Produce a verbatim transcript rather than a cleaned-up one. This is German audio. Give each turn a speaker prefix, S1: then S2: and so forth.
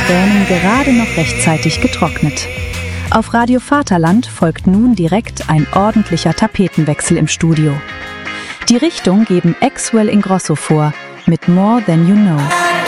S1: Tränen gerade noch rechtzeitig getrocknet. Auf Radio Vaterland folgt nun direkt ein ordentlicher Tapetenwechsel im Studio. Die Richtung geben Axwell Ingrosso vor mit More Than You Know.